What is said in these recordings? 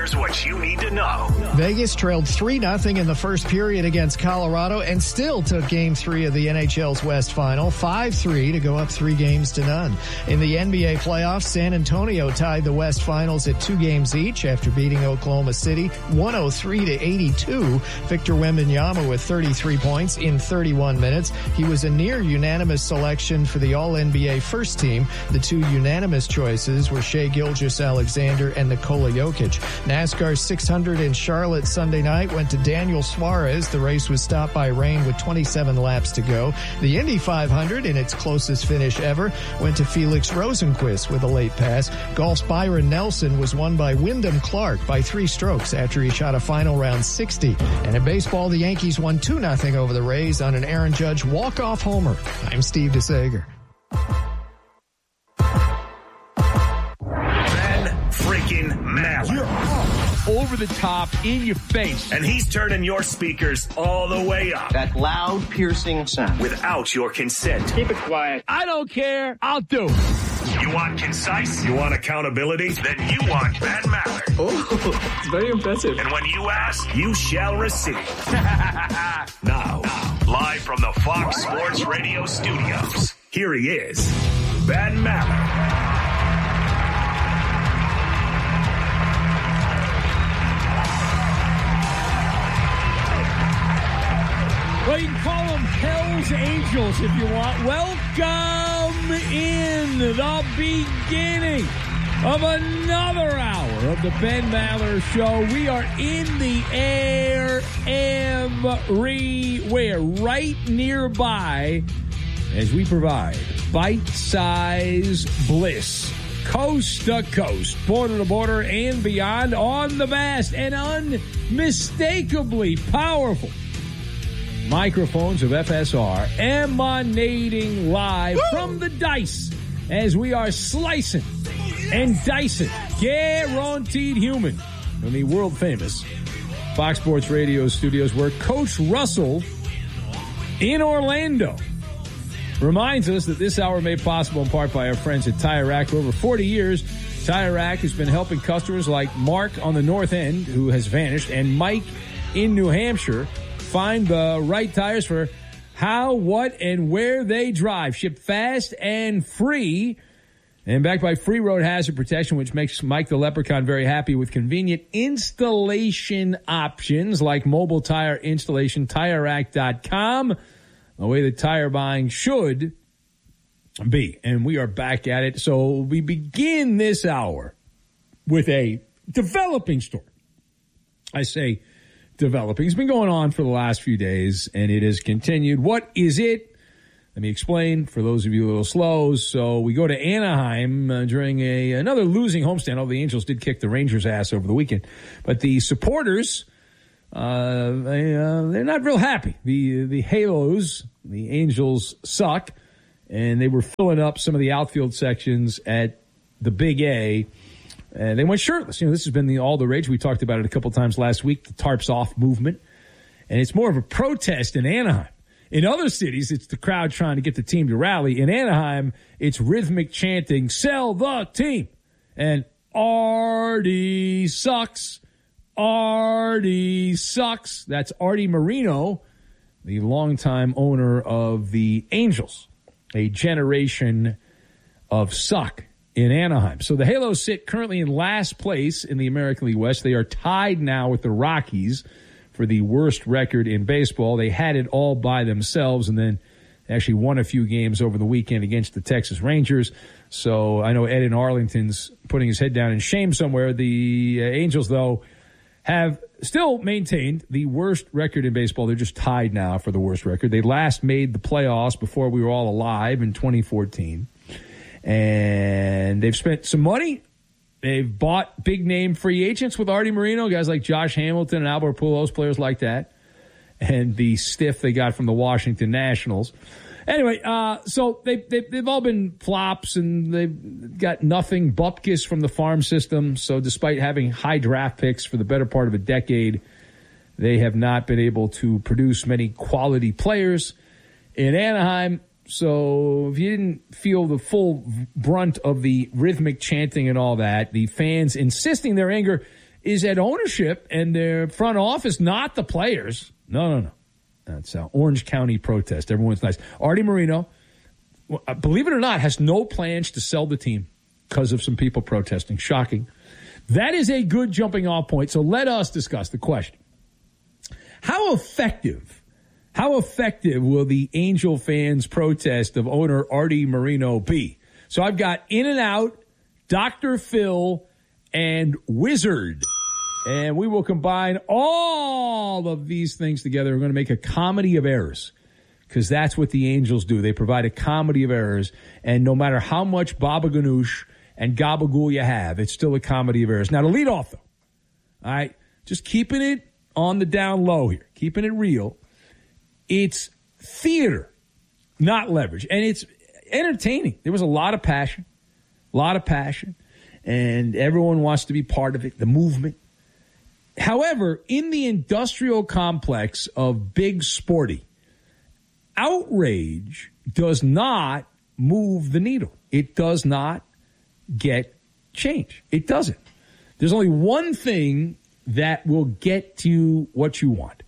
Here's what you need to know. Vegas trailed 3-0 in the first period against Colorado and still took Game 3 of the NHL's West Final, 5-3 to go up 3-0. In the NBA playoffs, San Antonio tied the West Finals at 2 games each after beating Oklahoma City 103-82. Victor Wembanyama with 33 points in 31 minutes. He was a near unanimous selection for the All-NBA first team. The two unanimous choices were Shai Gilgeous-Alexander and Nikola Jokic. NASCAR's 600 in Charlotte Sunday night went to Daniel Suarez. The race was stopped by rain with 27 laps to go. The Indy 500, in its closest finish ever, went to Felix Rosenqvist with a late pass. Golf's Byron Nelson was won by Wyndham Clark by 3 strokes after he shot a final round 60. And in baseball, the Yankees won 2-0 over the Rays on an Aaron Judge walk-off homer. I'm Steve DeSager. Freaking Maller. You're up, over the top, in your face. And he's turning your speakers all the way up. That loud, piercing sound. Without your consent. Keep it quiet. I don't care. I'll do. You want concise? You want accountability? Then you want Ben Maller. Oh, it's very impressive. And when you ask, you shall receive. Now, live from the Fox Sports Radio studios, here he is, Ben Maller. Well, you can call them Hell's Angels if you want. Welcome in the beginning of another hour of the Ben Maller Show. We are in the air everywhere, right nearby, as we provide bite-sized bliss, coast to coast, border to border, and beyond, on the vast and unmistakably powerful microphones of FSR, emanating live from the dice as we are slicing and dicing guaranteed human from the world-famous Fox Sports Radio studios, where Coach Russell in Orlando reminds us that this hour made possible in part by our friends at Tire Rack. For over 40 years, Tire Rack has been helping customers like Mark on the North End, who has vanished, and Mike in New Hampshire find the right tires for how, what, and where they drive. Shipped fast and free. And backed by free road hazard protection, which makes Mike the Leprechaun very happy, with convenient installation options like mobile tire installation, TireRack.com, the way that tire buying should be. And we are back at it. So we begin this hour with a developing story. I say developing. It's been going on for the last few days, and it has continued. What is it? Let me explain for those of you a little slow. So we go to Anaheim during another losing homestand. Although the Angels did kick the Rangers' ass over the weekend. But the supporters, they're not real happy. The Halos, the Angels, suck, and they were filling up some of the outfield sections at the Big A. And they went shirtless. This has been all the rage. We talked about it a couple times last week, the Tarps Off movement. And it's more of a protest in Anaheim. In other cities, it's the crowd trying to get the team to rally. In Anaheim, it's rhythmic chanting, "Sell the team." And Artie sucks. Artie sucks. That's Artie Moreno, the longtime owner of the Angels. A generation of suck in Anaheim. So the Halos sit currently in last place in the American League West. They are tied now with the Rockies for the worst record in baseball. They had it all by themselves and then actually won a few games over the weekend against the Texas Rangers. So I know Ed in Arlington's putting his head down in shame somewhere. The Angels, though, have still maintained the worst record in baseball. They're just tied now for the worst record. They last made the playoffs before we were all alive in 2014. And they've spent some money. They've bought big-name free agents with Artie Moreno, guys like Josh Hamilton and Albert Pujols, players like that, and the stiff they got from the Washington Nationals. Anyway, so they've all been flops, and they've got nothing bupkis from the farm system. So despite having high draft picks for the better part of a decade, they have not been able to produce many quality players in Anaheim. So if you didn't feel the full brunt of the rhythmic chanting and all that, the fans insisting their anger is at ownership and their front office, not the players. No. That's Orange County protest. Everyone's nice. Artie Moreno, believe it or not, has no plans to sell the team because of some people protesting. Shocking. That is a good jumping off point. So let us discuss the question. How effective will the Angel fans' protest of owner Artie Moreno be? So I've got In-N-Out, Dr. Phil, and Wizard. And we will combine all of these things together. We're going to make a comedy of errors, because that's what the Angels do. They provide a comedy of errors, and no matter how much Baba Ganoush and gabagool you have, it's still a comedy of errors. Now, to lead off, though, all right, just keeping it on the down low here, keeping it real, it's theater, not leverage, and it's entertaining. There was a lot of passion, and everyone wants to be part of it, the movement. However, in the industrial complex of big sporty, outrage does not move the needle. It does not get change. It doesn't. There's only one thing that will get you what you want.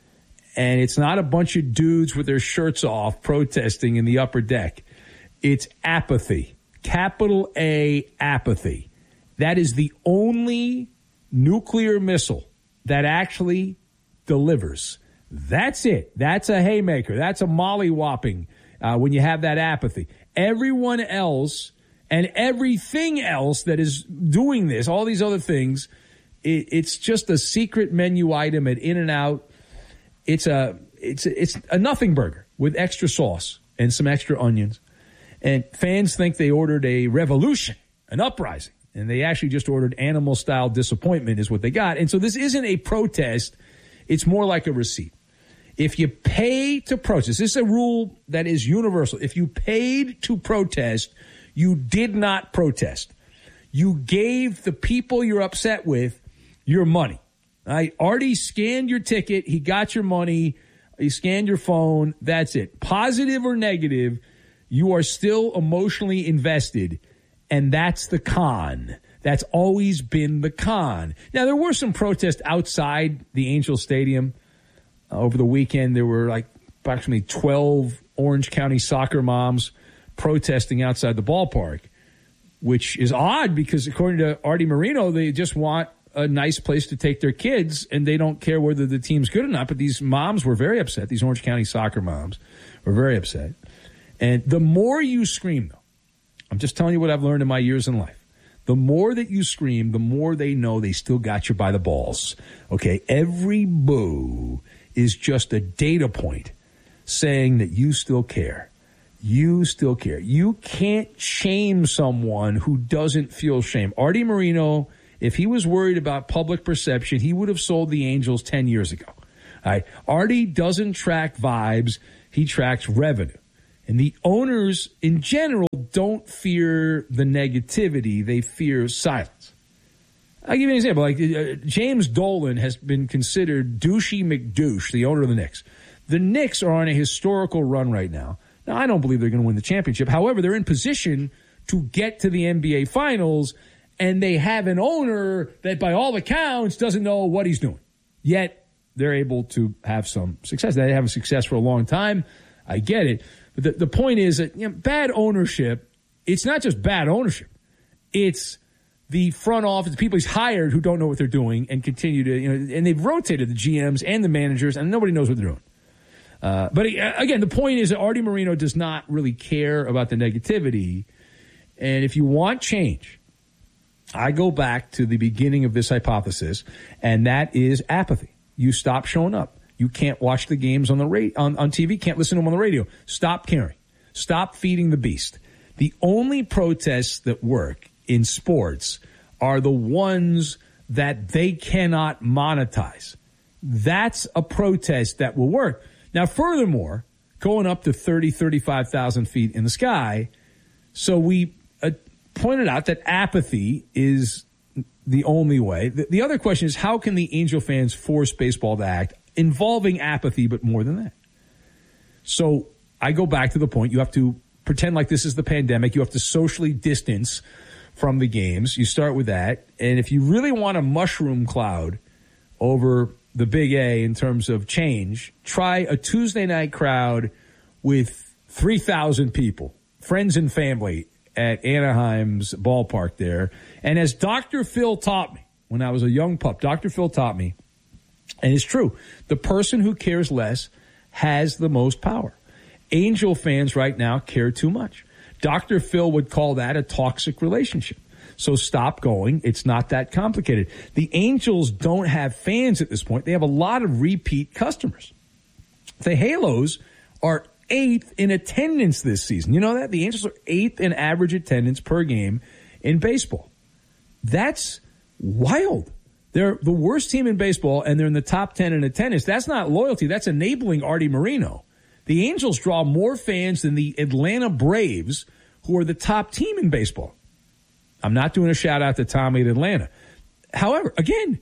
And it's not a bunch of dudes with their shirts off protesting in the upper deck. It's apathy. Capital A, apathy. That is the only nuclear missile that actually delivers. That's it. That's a haymaker. That's a mollywhopping when you have that apathy. Everyone else and everything else that is doing this, all these other things, it's just a secret menu item at In-N-Out. It's a nothing burger with extra sauce and some extra onions. And fans think they ordered a revolution, an uprising. And they actually just ordered animal-style disappointment is what they got. And so this isn't a protest. It's more like a receipt. If you pay to protest, this is a rule that is universal. If you paid to protest, you did not protest. You gave the people you're upset with your money. Right? Artie scanned your ticket. He got your money. He scanned your phone. That's it. Positive or negative, you are still emotionally invested. And that's the con. That's always been the con. Now, there were some protests outside the Angel Stadium. Over the weekend, there were like approximately 12 Orange County soccer moms protesting outside the ballpark, which is odd because according to Artie Moreno, they just want a nice place to take their kids, and they don't care whether the team's good or not. But these moms were very upset. These Orange County soccer moms were very upset. And the more you scream, though, I'm just telling you what I've learned in my years in life. The more that you scream, the more they know they still got you by the balls. Okay? Every boo is just a data point saying that you still care. You still care. You can't shame someone who doesn't feel shame. Artie Moreno, if he was worried about public perception, he would have sold the Angels 10 years ago. All right? Artie doesn't track vibes. He tracks revenue. And the owners in general don't fear the negativity. They fear silence. I'll give you an example. Like James Dolan has been considered douchey McDouche, the owner of the Knicks. The Knicks are on a historical run right now. Now, I don't believe they're going to win the championship. However, they're in position to get to the NBA Finals, and they have an owner that, by all accounts, doesn't know what he's doing. Yet, they're able to have some success. They have success for a long time. I get it. But the point is that bad ownership, it's not just bad ownership. It's the front office, the people he's hired who don't know what they're doing and continue to, and they've rotated the GMs and the managers, and nobody knows what they're doing. But again, the point is that Artie Moreno does not really care about the negativity. And if you want change, I go back to the beginning of this hypothesis, and that is apathy. You stop showing up. You can't watch the games on the on TV, can't listen to them on the radio. Stop caring. Stop feeding the beast. The only protests that work in sports are the ones that they cannot monetize. That's a protest that will work. Now, furthermore, going up to 30, 35,000 feet in the sky, so we pointed out that apathy is the only way. The other question is, how can the Angel fans force baseball to act involving apathy, but more than that? So I go back to the point, you have to pretend like this is the pandemic. You have to socially distance from the games. You start with that. And if you really want a mushroom cloud over the Big A in terms of change, try a Tuesday night crowd with 3,000 people, friends and family at Anaheim's ballpark there. And as Dr. Phil taught me when I was a young pup, Dr. Phil taught me, and it's true, the person who cares less has the most power. Angel fans right now care too much. Dr. Phil would call that a toxic relationship. So stop going. It's not that complicated. The Angels don't have fans at this point. They have a lot of repeat customers. The Halos are 8th in attendance this season. You know that? The Angels are 8th in average attendance per game in baseball. That's wild. They're the worst team in baseball, and they're in the top 10 in attendance. That's not loyalty. That's enabling Artie Moreno. The Angels draw more fans than the Atlanta Braves, who are the top team in baseball. I'm not doing a shout-out to Tommy at Atlanta. However, again,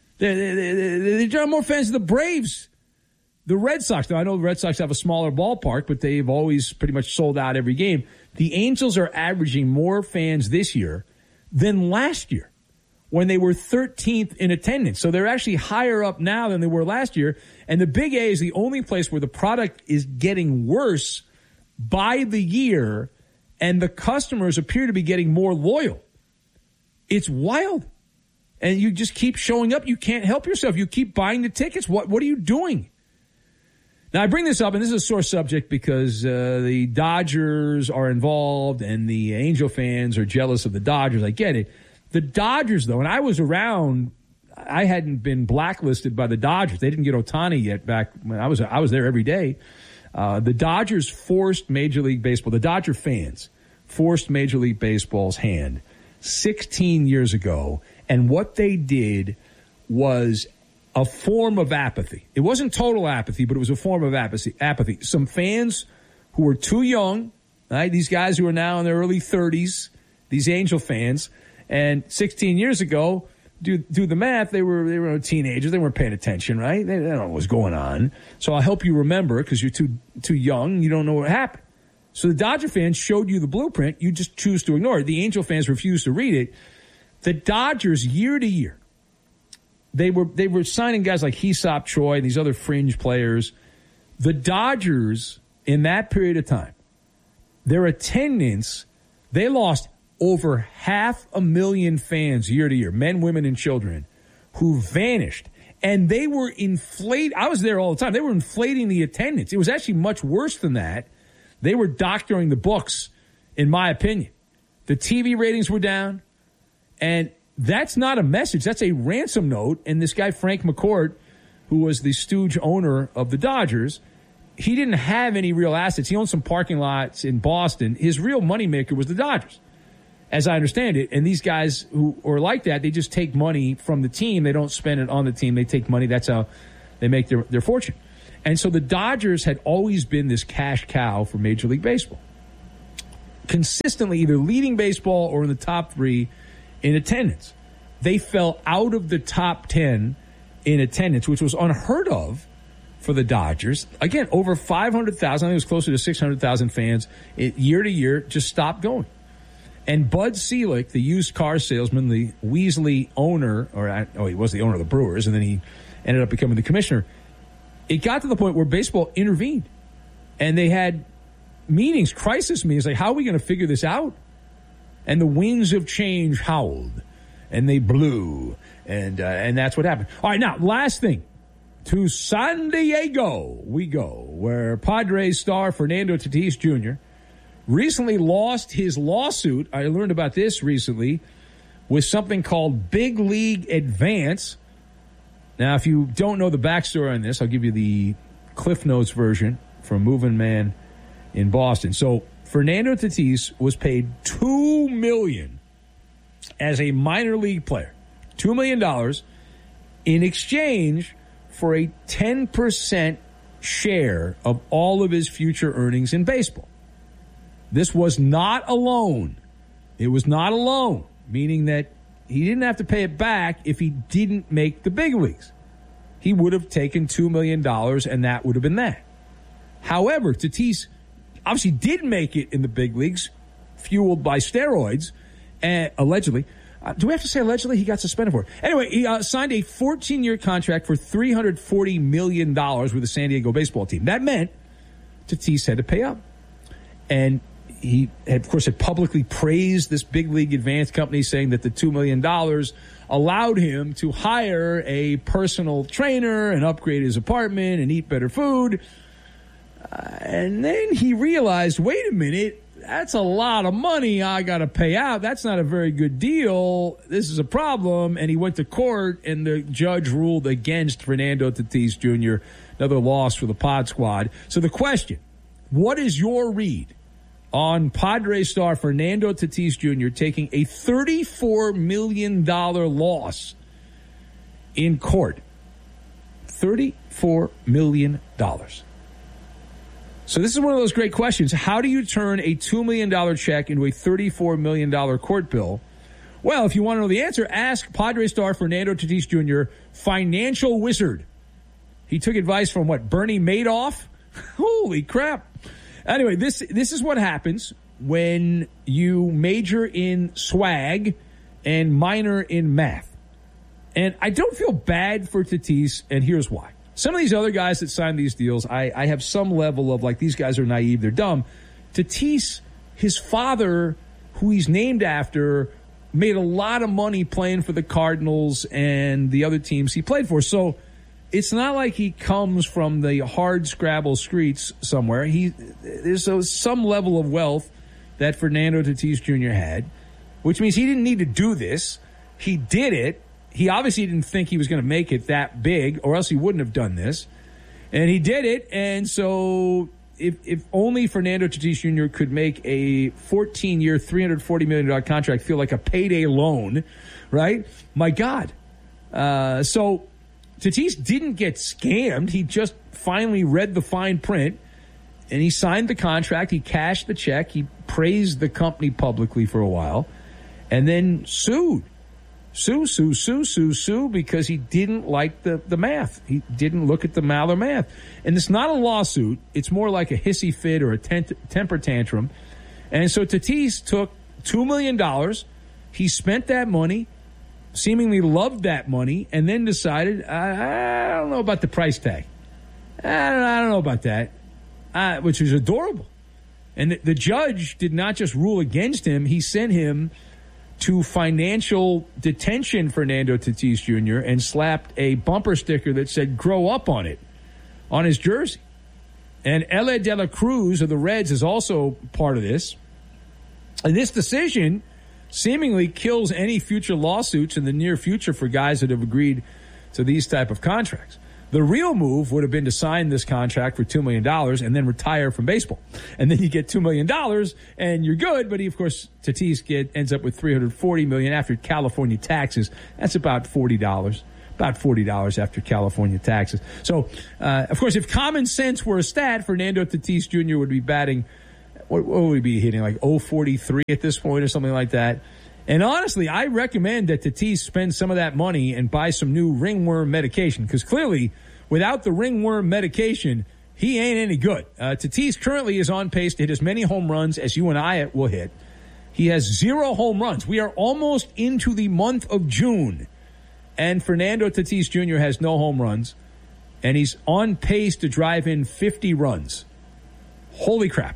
they draw more fans than the Braves. The Red Sox, now I know the Red Sox have a smaller ballpark, but they've always pretty much sold out every game. The Angels are averaging more fans this year than last year when they were 13th in attendance. So they're actually higher up now than they were last year. And the Big A is the only place where the product is getting worse by the year, and the customers appear to be getting more loyal. It's wild. And you just keep showing up. You can't help yourself. You keep buying the tickets. What are you doing? Now, I bring this up, and this is a sore subject because the Dodgers are involved and the Angel fans are jealous of the Dodgers. I get it. The Dodgers, though, and I was around, I hadn't been blacklisted by the Dodgers. They didn't get Ohtani yet back when I was there every day. The Dodgers forced Major League Baseball, the Dodger fans forced Major League Baseball's hand 16 years ago, and what they did was a form of apathy. It wasn't total apathy, but it was a form of apathy. Some fans who were too young, right? These guys who are now in their early 30s, these Angel fans, and 16 years ago, do the math, they were teenagers. They weren't paying attention, right? They don't know what was going on. So I'll help you remember because you're too young. You don't know what happened. So the Dodger fans showed you the blueprint. You just choose to ignore it. The Angel fans refused to read it. The Dodgers, year to year, they were signing guys like Hesop Choi and these other fringe players. The Dodgers, in that period of time, their attendance, they lost over 500,000 fans year to year, men, women, and children, who vanished. And they were inflated. I was there all the time. They were inflating the attendance. It was actually much worse than that. They were doctoring the books, in my opinion. The TV ratings were down. And that's not a message. That's a ransom note. And this guy, Frank McCourt, who was the stooge owner of the Dodgers, he didn't have any real assets. He owned some parking lots in Boston. His real moneymaker was the Dodgers, as I understand it. And these guys who are like that, they just take money from the team. They don't spend it on the team. They take money. That's how they make their fortune. And so the Dodgers had always been this cash cow for Major League Baseball. Consistently either leading baseball or in the top 3 in attendance. They fell out of the top 10 in attendance, which was unheard of for the Dodgers. Again, over 500,000. I think it was closer to 600,000 fans year to year just stopped going. And Bud Selig, the used car salesman, the Weasley owner, he was the owner of the Brewers, and then he ended up becoming the commissioner. It got to the point where baseball intervened, and they had meetings, crisis meetings, like, how are we going to figure this out? And the winds of change howled, and they blew, and that's what happened. All right, now, last thing. To San Diego we go, where Padres star Fernando Tatis Jr. recently lost his lawsuit. I learned about this recently with something called Big League Advance. Now, if you don't know the backstory on this, I'll give you the Cliff Notes version from Moving Man in Boston. So Fernando Tatis was paid $2 million as a minor league player, $2 million in exchange for a 10% share of all of his future earnings in baseball. This was not a loan. It was not a loan, meaning that he didn't have to pay it back if he didn't make the big leagues. He would have taken $2 million, and that would have been that. However, Tatis obviously did make it in the big leagues, fueled by steroids, allegedly. Do we have to say allegedly? He got suspended for it. Anyway, he signed a 14-year contract for $340 million with the San Diego baseball team. That meant Tatis had to pay up. And he, of course, had publicly praised this big league advance company, saying that the $2 million allowed him to hire a personal trainer and upgrade his apartment and eat better food. And then he realized, wait a minute, that's a lot of money I got to pay out. That's not a very good deal. This is a problem. And he went to court, and the judge ruled against Fernando Tatis Jr., another loss for the Pod Squad. So the question, what is your read on Padres star Fernando Tatis Jr. taking a $34 million loss in court? $34 million. So this is one of those great questions. How do you turn a $2 million check into a $34 million court bill? Well, if you want to know the answer, ask Padres star Fernando Tatis Jr., financial wizard. He took advice from, Bernie Madoff? Holy crap. Anyway, this is what happens when you major in swag and minor in math. And I don't feel bad for Tatis, and here's why. Some of these other guys that signed these deals, I have some level of, these guys are naive, they're dumb. Tatis, his father, who he's named after, made a lot of money playing for the Cardinals and the other teams he played for. So it's not like he comes from the hard scrabble streets somewhere. There's some level of wealth that Fernando Tatis Jr. had, which means he didn't need to do this. He did it. He obviously didn't think he was going to make it that big, or else he wouldn't have done this. And he did it. And so if only Fernando Tatis Jr. could make a 14-year, $340 million contract feel like a payday loan, right? My God. So Tatis didn't get scammed. He just finally read the fine print, and he signed the contract. He cashed the check. He praised the company publicly for a while, and then sued. Sue, because he didn't like the math. He didn't look at the Maller math. And it's not a lawsuit. It's more like a hissy fit or a temper tantrum. And so Tatis took $2 million. He spent that money, seemingly loved that money, and then decided, I don't know about the price tag. I don't know about that, which was adorable. And the judge did not just rule against him. He sent him to financial detention, Fernando Tatis Jr., and slapped a bumper sticker that said "grow up" on it, on his jersey. And Ellie De La Cruz of the Reds is also part of this. And this decision seemingly kills any future lawsuits in the near future for guys that have agreed to these type of contracts. The real move would have been to sign this contract for $2 million and then retire from baseball. And then you get $2 million and you're good. But he, of course, Tatis ends up with $340 million after California taxes. That's about $40. About $40 after California taxes. So, of course, if common sense were a stat, Fernando Tatis Jr. would be batting, what would he be hitting, like .043 at this point or something like that. And honestly, I recommend that Tatis spend some of that money and buy some new ringworm medication, because clearly, without the ringworm medication, he ain't any good. Tatis currently is on pace to hit as many home runs as you and I will hit. He has 0 home runs. We are almost into the month of June, and Fernando Tatis Jr. has no home runs, and he's on pace to drive in 50 runs. Holy crap.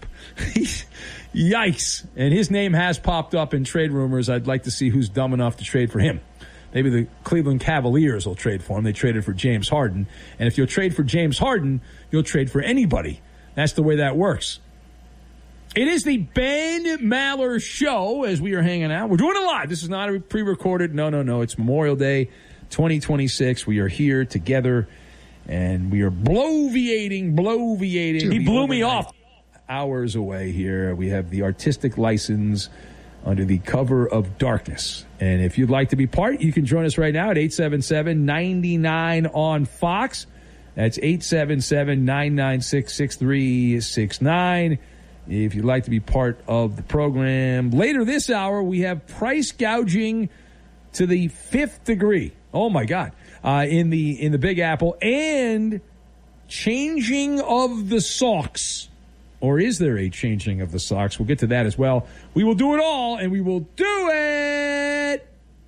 Yikes. And his name has popped up in trade rumors. I'd like to see who's dumb enough to trade for him. Maybe the Cleveland Cavaliers will trade for him. They traded for James Harden. And if you'll trade for James Harden, you'll trade for anybody. That's the way that works. It is the Ben Maller Show as we are hanging out. We're doing it live. This is not a pre-recorded. No. It's Memorial Day 2026. We are here together, and we are bloviating. He blew me off. Hours away here. We have the artistic license under the cover of darkness. And if you'd like to be part, you can join us right now at 877-99 on Fox. That's 877-996-6369. If you'd like to be part of the program. Later this hour, we have price gouging to the 5th degree. Oh, my God. In the Big Apple. And changing of the socks. Or is there a changing of the socks? We'll get to that as well. We will do it all, and we will do it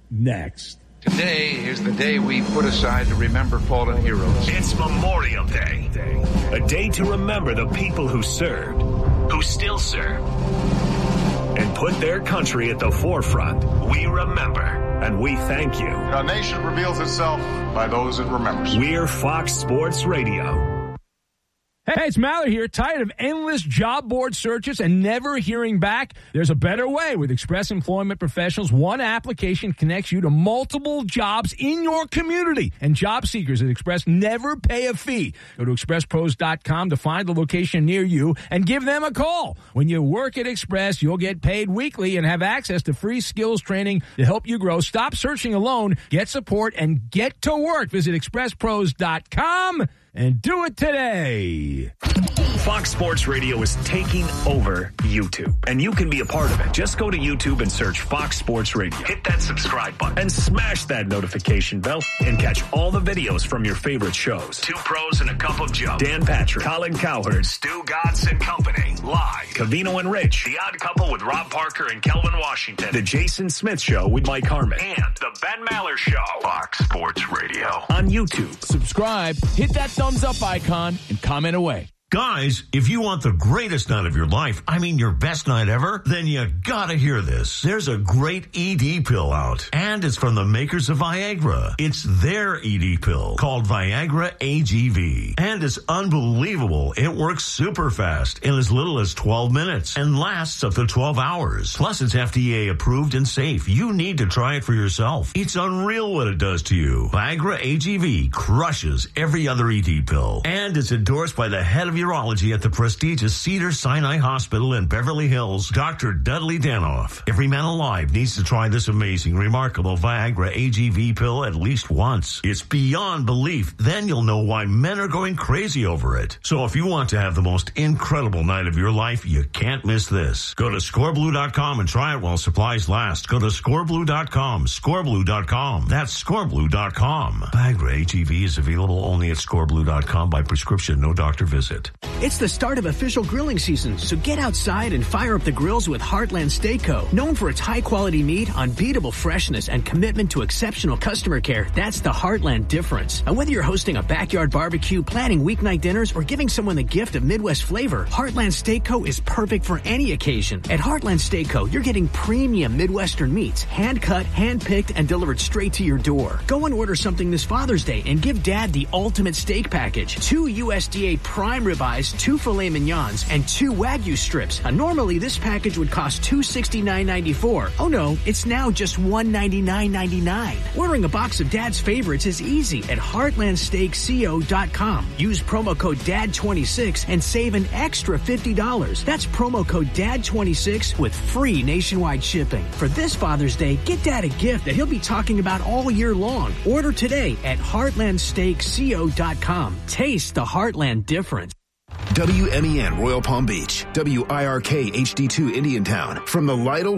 next. Today is the day we put aside to remember fallen heroes. It's Memorial Day, a day to remember the people who served, who still serve, and put their country at the forefront. We remember, and we thank you. A nation reveals itself by those it remembers. We're Fox Sports Radio. Hey, it's Mallory here. Tired of endless job board searches and never hearing back? There's a better way. With Express Employment Professionals, one application connects you to multiple jobs in your community. And job seekers at Express never pay a fee. Go to expresspros.com to find the location near you and give them a call. When you work at Express, you'll get paid weekly and have access to free skills training to help you grow. Stop searching alone. Get support and get to work. Visit expresspros.com. And do it today. Fox Sports Radio is taking over YouTube, and you can be a part of it. Just go to YouTube and search Fox Sports Radio. Hit that subscribe button and smash that notification bell and catch all the videos from your favorite shows. Two Pros and a Cup of Joe. Dan Patrick, Colin Cowherd, Stu Godson Company, Live, Covino and Rich, The Odd Couple with Rob Parker and Kelvin Washington, The Jason Smith Show with Mike Harmon, and The Ben Maller Show. Fox Sports Radio on YouTube. Subscribe, hit that thumbs up icon, and comment away. Guys, if you want the greatest night of your life, I mean your best night ever, then you gotta hear this. There's a great ED pill out, and it's from the makers of Viagra. It's their ED pill called Viagra AGV, and it's unbelievable. It works super fast in as little as 12 minutes and lasts up to 12 hours. Plus, it's FDA approved and safe. You need to try it for yourself. It's unreal what it does to you. Viagra AGV crushes every other ED pill, and it's endorsed by the head of urology at the prestigious Cedars-Sinai Hospital in Beverly Hills, Dr. Dudley Danoff. Every man alive needs to try this amazing, remarkable Viagra AGV pill at least once. It's beyond belief. Then you'll know why men are going crazy over it. So if you want to have the most incredible night of your life, you can't miss this. Go to scoreblue.com and try it while supplies last. Go to scoreblue.com, scoreblue.com. That's scoreblue.com. Viagra AGV is available only at scoreblue.com by prescription, no doctor visit. It's the start of official grilling season, so get outside and fire up the grills with Heartland Steak Co. Known for its high-quality meat, unbeatable freshness, and commitment to exceptional customer care, that's the Heartland difference. And whether you're hosting a backyard barbecue, planning weeknight dinners, or giving someone the gift of Midwest flavor, Heartland Steak Co. is perfect for any occasion. At Heartland Steak Co., you're getting premium Midwestern meats, hand-cut, hand-picked, and delivered straight to your door. Go and order something this Father's Day and give Dad the ultimate steak package. 2 USDA prime ribeyes, 2 filet mignons, and 2 Wagyu strips. Normally, this package would cost $269.94. Oh no, it's now just $199.99. Ordering a box of Dad's favorites is easy at heartlandsteakco.com. Use promo code DAD26 and save an extra $50. That's promo code DAD26 with free nationwide shipping. For this Father's Day, get Dad a gift that he'll be talking about all year long. Order today at heartlandsteakco.com. Taste the Heartland difference. WMEN Royal Palm Beach, WIRK HD2 Indiantown. From the Lytle